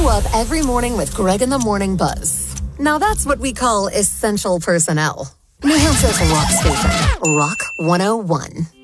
up every morning with Greg in the Morning Buzz. Now that's what we call essential personnel. New Hampshire's rock station, Rock 101.